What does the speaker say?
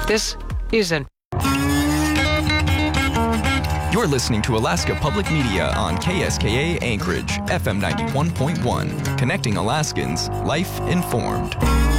This isn't. You're listening to Alaska Public Media on KSKA Anchorage, FM 91.1, connecting Alaskans, life informed.